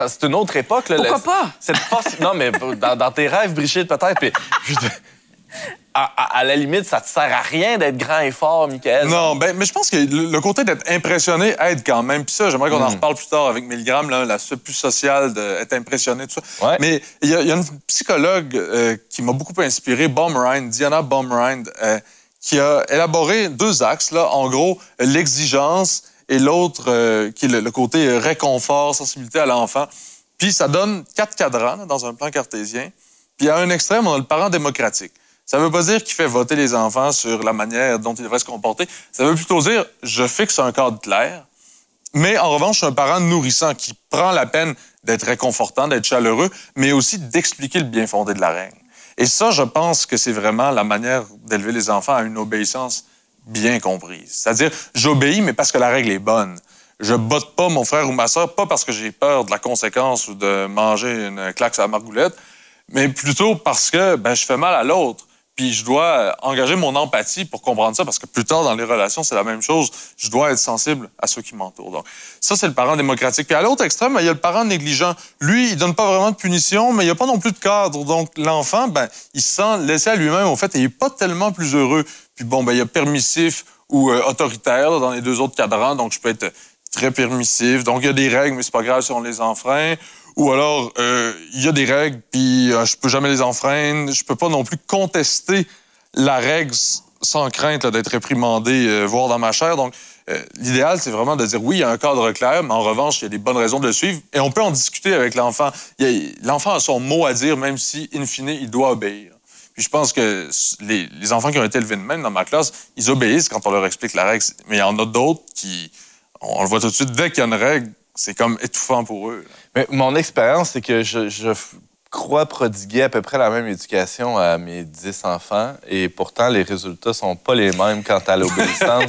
Parce que c'est une autre époque. Là, Pourquoi pas? Cette force... Non, mais dans tes rêves, Brigitte, peut-être. Puis, à la limite, ça te sert à rien d'être grand et fort, Michael. Non, mais je pense que le côté d'être impressionné aide quand même. Puis ça, j'aimerais qu'on en reparle plus tard avec Milgram, là, l'aspect plus social d'être impressionné, tout ça. Ouais. Mais il y a une psychologue qui m'a beaucoup inspiré, Baumrind, Diana Baumrind, qui a élaboré 2 axes, là. En gros, l'exigence et l'autre qui est le côté réconfort, sensibilité à l'enfant. Puis ça donne 4 cadrans là, dans un plan cartésien. Puis à un extrême, on a le parent démocratique. Ça ne veut pas dire qu'il fait voter les enfants sur la manière dont ils devraient se comporter. Ça veut plutôt dire, je fixe un cadre clair, mais en revanche, je suis un parent nourrissant qui prend la peine d'être réconfortant, d'être chaleureux, mais aussi d'expliquer le bien fondé de la règle. Et ça, je pense que c'est vraiment la manière d'élever les enfants à une obéissance bien comprise. C'est-à-dire, j'obéis, mais parce que la règle est bonne. Je botte pas mon frère ou ma sœur, pas parce que j'ai peur de la conséquence ou de manger une claque sur la margoulette, mais plutôt parce que je fais mal à l'autre. Puis je dois engager mon empathie pour comprendre ça, parce que plus tard, dans les relations, c'est la même chose. Je dois être sensible à ceux qui m'entourent. Donc, ça, c'est le parent démocratique. Puis à l'autre extrême, il y a le parent négligent. Lui, il donne pas vraiment de punition, mais il n'y a pas non plus de cadre. Donc, l'enfant, il se sent laissé à lui-même, au fait, et il n'est pas tellement plus heureux. Puis il y a permissif ou autoritaire là, dans les 2 autres cadrans. Donc, je peux être très permissif. Donc, il y a des règles, mais c'est pas grave si on les enfreint. Ou alors, il y a des règles, puis je peux jamais les enfreindre. Je peux pas non plus contester la règle sans crainte là, d'être réprimandé, voire dans ma chair. Donc, l'idéal, c'est vraiment de dire, oui, il y a un cadre clair, mais en revanche, il y a des bonnes raisons de le suivre. Et on peut en discuter avec l'enfant. L'enfant a son mot à dire, même si, in fine, il doit obéir. Puis je pense que les enfants qui ont été élevés de même dans ma classe, ils obéissent quand on leur explique la règle. Mais il y en a d'autres qui, on le voit tout de suite, dès qu'il y a une règle, c'est comme étouffant pour eux. Mais mon expérience, c'est que je crois prodiguer à peu près la même éducation à mes 10 enfants, et pourtant, les résultats sont pas les mêmes quant à l'obéissance.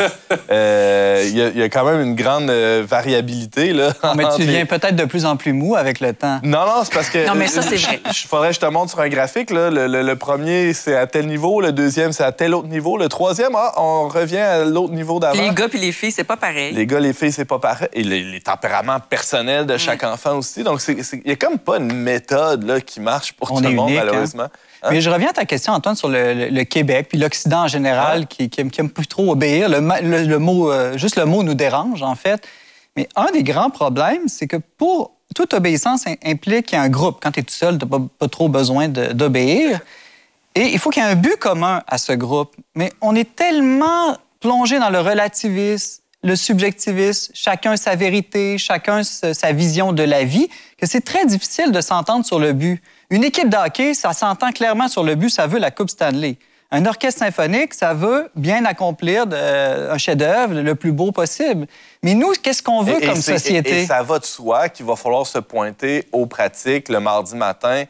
Il y a quand même une grande variabilité, là. Mais tu deviens peut-être de plus en plus mou avec le temps. Non, c'est parce que... Non, mais ça, c'est vrai. Faudrait que je te montre sur un graphique, là. Le premier, c'est à tel niveau. Le deuxième, c'est à tel autre niveau. Le troisième, on revient à l'autre niveau d'avant. Les gars puis les filles, c'est pas pareil. Les gars, les filles, c'est pas pareil. Et les tempéraments personnels de chaque enfant aussi. Donc, il y a comme pas une méthode là, qui marche pour tout le monde, malheureusement. Hein? Mais je reviens à ta question, Antoine, sur le Québec, puis l'Occident en général, qui aime plus trop obéir. Le mot, juste le mot nous dérange, en fait. Mais un des grands problèmes, c'est que pour toute obéissance implique qu'il y a un groupe. Quand tu es tout seul, tu n'as pas trop besoin d'obéir. Et il faut qu'il y ait un but commun à ce groupe. Mais on est tellement plongé dans le relativisme, le subjectivisme, chacun sa vérité, chacun sa vision de la vie, que c'est très difficile de s'entendre sur le but. Une équipe de hockey, ça s'entend clairement sur le but, ça veut la Coupe Stanley. Un orchestre symphonique, ça veut bien accomplir un chef-d'œuvre le plus beau possible. Mais nous, qu'est-ce qu'on veut comme société? Et ça va de soi qu'il va falloir se pointer aux pratiques le mardi matin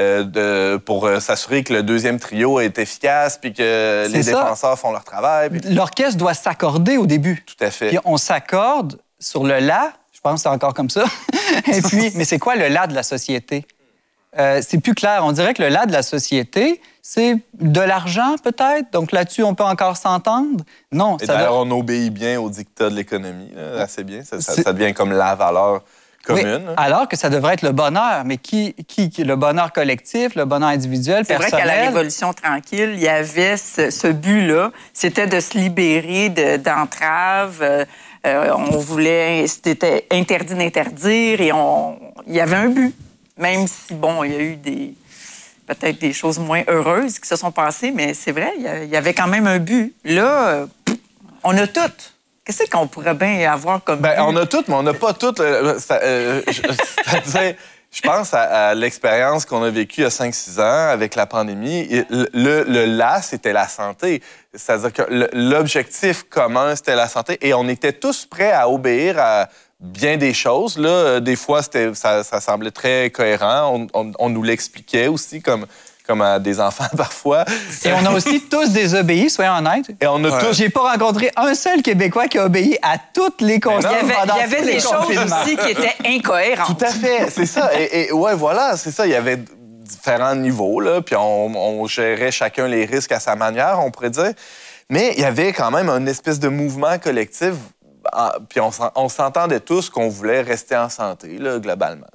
pour s'assurer que le deuxième trio est efficace puis que les défenseurs font leur travail. Puis... L'orchestre doit s'accorder au début. Tout à fait. Puis on s'accorde sur le « la », je pense que c'est encore comme ça. Et puis, mais c'est quoi le « la » de la société? C'est plus clair. On dirait que le « la » de la société, c'est de l'argent, peut-être. Donc là-dessus, on peut encore s'entendre. Non. Et d'ailleurs, on obéit bien aux dictats de l'économie, là, assez bien. Ça devient comme la valeur commune. Oui, alors que ça devrait être le bonheur. Mais qui le bonheur collectif, le bonheur individuel, personnel? C'est vrai qu'à la Révolution tranquille, il y avait ce but-là. C'était de se libérer d'entraves. On voulait... C'était interdit d'interdire et il y avait un but. Même si, bon, il y a eu peut-être des choses moins heureuses qui se sont passées, mais c'est vrai, il y avait quand même un but. Là, on a tout. Qu'est-ce qu'on pourrait bien avoir comme but? On a tout, mais on n'a pas tout. C'est-à-dire, je pense à l'expérience qu'on a vécue il y a 5-6 ans avec la pandémie. Le là, c'était la santé. C'est-à-dire que l'objectif commun, c'était la santé. Et on était tous prêts à obéir à bien des choses. Là, des fois, ça semblait très cohérent. On nous l'expliquait aussi, comme à des enfants parfois. Et on a aussi tous désobéi, soyons honnêtes. Et on a tous... J'ai pas rencontré un seul Québécois qui a obéi à toutes les consignes. Il y avait des choses aussi qui étaient incohérentes. Tout à fait, c'est ça. Et ouais, voilà, c'est ça. Il y avait différents niveaux, là, puis on gérait chacun les risques à sa manière, on pourrait dire. Mais il y avait quand même une espèce de mouvement collectif puis on s'entendait tous qu'on voulait rester en santé, là, globalement.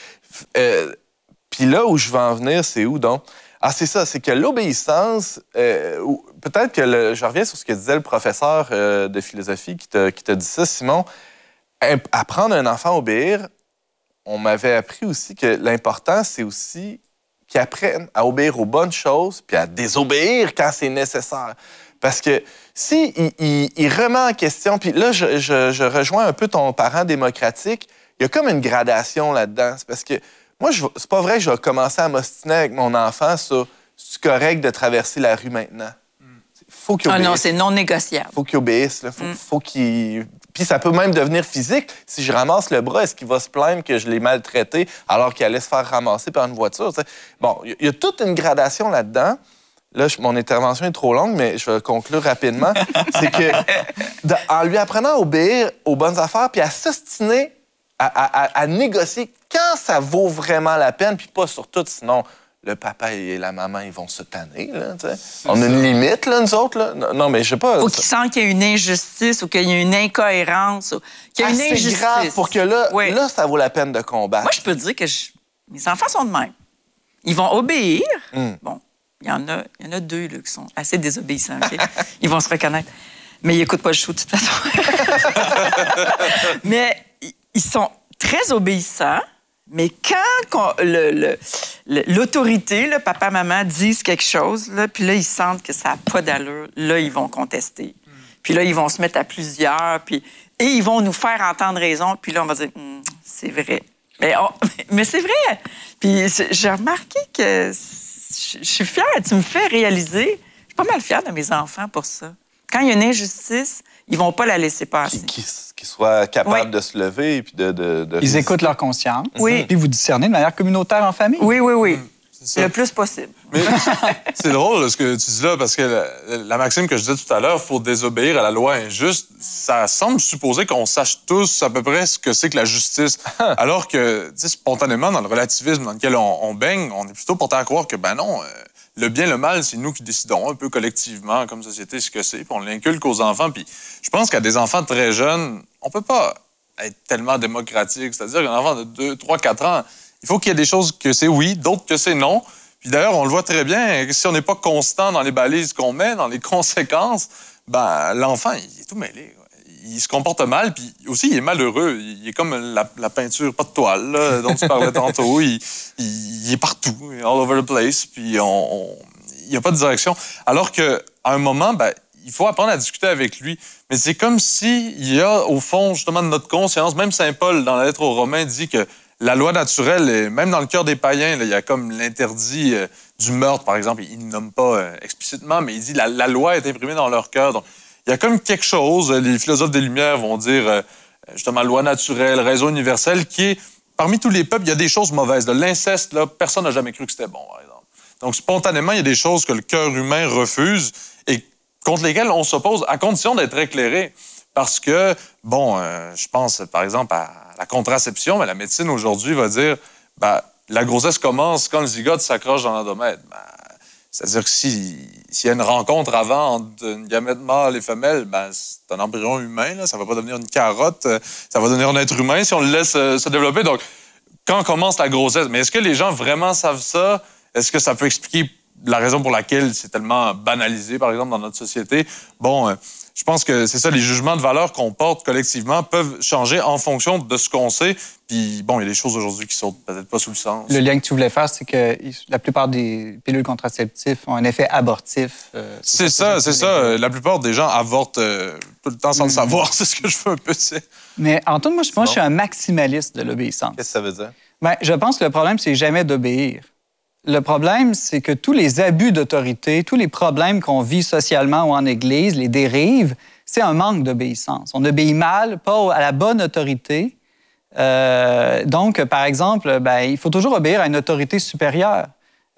Puis là où je veux en venir, c'est où donc? Ah, c'est ça, c'est que l'obéissance, peut-être que je reviens sur ce que disait le professeur de philosophie qui t'a dit ça, Simon. Apprendre un enfant à obéir, on m'avait appris aussi que l'important, c'est aussi qu'ils apprennent à obéir aux bonnes choses puis à désobéir quand c'est nécessaire. Parce que si il remet en question, puis là, je rejoins un peu ton parent démocratique, il y a comme une gradation là-dedans. C'est parce que moi, c'est pas vrai que je vais commencer à m'ostiner avec mon enfant sur c'est correct de traverser la rue maintenant. Faut qu'il obéisse. Ah non, c'est non négociable. Faut qu'il obéisse. Là. Faut qu'il... Puis ça peut même devenir physique. Si je ramasse le bras, est-ce qu'il va se plaindre que je l'ai maltraité alors qu'il allait se faire ramasser par une voiture? T'sais? Bon, il y a toute une gradation là-dedans. Là, mon intervention est trop longue, mais je vais conclure rapidement. C'est que en lui apprenant à obéir aux bonnes affaires puis à s'ostiner, à négocier quand ça vaut vraiment la peine, puis pas sur tout, sinon le papa et la maman, ils vont se tanner. Là, on a une limite, là, nous autres. Là. Non, mais je sais pas. Faut qu'il sente qu'il y a une injustice ou qu'il y a une incohérence. Ou qu'il y a une injustice. C'est grave pour que là, ça vaut la peine de combattre. Moi, je peux te dire que mes enfants sont de même. Ils vont obéir. Bon, il y en a deux là, qui sont assez désobéissants. Okay? Ils vont se reconnaître. Mais ils n'écoutent pas le show, de toute façon. Mais ils sont très obéissants. Mais quand l'autorité, le papa, maman, disent quelque chose, là, puis là, ils sentent que ça n'a pas d'allure, là, ils vont contester. Puis là, ils vont se mettre à plusieurs, et ils vont nous faire entendre raison, puis là, on va dire, c'est vrai. Mais c'est vrai. Puis j'ai remarqué que je suis fière, tu me fais réaliser, je suis pas mal fière de mes enfants pour ça. Quand il y a une injustice, ils vont pas la laisser passer. Qu'ils soient capables de se lever et puis de Ils écoutent leur conscience. Oui. Puis vous discernez de manière communautaire en famille. Oui. Le plus possible. Mais c'est drôle là, ce que tu dis là, parce que la maxime que je disais tout à l'heure, il faut désobéir à la loi injuste, ça semble supposer qu'on sache tous à peu près ce que c'est que la justice. Alors que, spontanément, dans le relativisme dans lequel on baigne, on est plutôt porté à croire que, ben non, le bien, le mal, c'est nous qui décidons un peu collectivement, comme société, ce que c'est, puis on l'inculque aux enfants. Puis je pense qu'à des enfants très jeunes, on peut pas être tellement démocratique. C'est-à-dire qu'un enfant de 2, 3, 4 ans, il faut qu'il y ait des choses que c'est oui, d'autres que c'est non. Puis d'ailleurs, on le voit très bien, si on n'est pas constant dans les balises qu'on met, dans les conséquences, ben l'enfant, il est tout mêlé. Il se comporte mal, puis aussi, il est malheureux. Il est comme la peinture, pas de toile, là, dont tu parlais tantôt. Il est partout, all over the place, puis il n'y a pas de direction. Alors qu'à un moment, ben, il faut apprendre à discuter avec lui. Mais c'est comme s'il y a, au fond, justement, de notre conscience, même Saint Paul, dans la lettre aux Romains, dit que la loi naturelle, même dans le cœur des païens, là, il y a comme l'interdit du meurtre, par exemple. Il ne nomme pas explicitement, mais il dit la loi est imprimée dans leur cœur. Donc, il y a comme quelque chose, les philosophes des Lumières vont dire, justement, loi naturelle, raison universelle, qui est, parmi tous les peuples, il y a des choses mauvaises. De l'inceste, là, personne n'a jamais cru que c'était bon, par exemple. Donc, spontanément, il y a des choses que le cœur humain refuse et contre lesquelles on s'oppose, à condition d'être éclairé. Parce que, bon, je pense, par exemple, à la contraception, mais la médecine, aujourd'hui, va dire, ben, la grossesse commence quand le zygote s'accroche dans l'endomètre. Ben, c'est-à-dire que s'il y a une rencontre avant entre une gamète mâle et femelle, ben, c'est un embryon humain, là, ça ne va pas devenir une carotte, ça va devenir un être humain si on le laisse se développer. Donc, quand commence la grossesse, mais est-ce que les gens vraiment savent ça? Est-ce que ça peut expliquer la raison pour laquelle c'est tellement banalisé, par exemple, dans notre société? Bon, je pense que c'est ça, les jugements de valeur qu'on porte collectivement peuvent changer en fonction de ce qu'on sait. Puis, bon, il y a des choses aujourd'hui qui sautent peut-être pas sous le sens. Le lien que tu voulais faire, c'est que la plupart des pilules contraceptives ont un effet abortif. C'est ça. La plupart des gens avortent tout le temps sans le savoir. C'est ce que je veux un peu, tu sais. Mais Antoine, moi, je suis un maximaliste de l'obéissance. Qu'est-ce que ça veut dire? Bien, je pense que le problème, c'est jamais d'obéir. Le problème, c'est que tous les abus d'autorité, tous les problèmes qu'on vit socialement ou en Église, les dérives, c'est un manque d'obéissance. On obéit mal, pas à la bonne autorité. Donc, par exemple, ben, il faut toujours obéir à une autorité supérieure.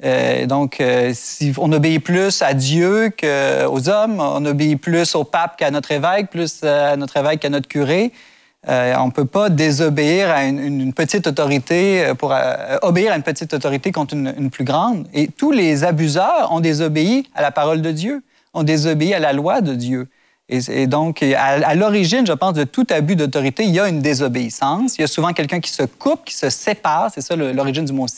Si on obéit plus à Dieu qu'aux hommes, on obéit plus au pape qu'à notre évêque, plus à notre évêque qu'à notre curé. On ne peut pas désobéir à une petite autorité pour obéir à une petite autorité contre une plus grande. Et tous les abuseurs ont désobéi à la parole de Dieu, ont désobéi à la loi de Dieu. Et donc, à l'origine, je pense, de tout abus d'autorité, il y a une désobéissance. Il y a souvent quelqu'un qui se coupe, qui se sépare. C'est ça l'origine du mot